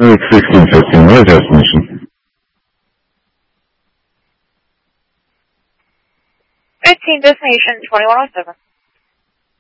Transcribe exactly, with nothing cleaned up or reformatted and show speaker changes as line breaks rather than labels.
It's sixteen fifteen. What is your estimation?
fifteen destination twenty-one oh seven.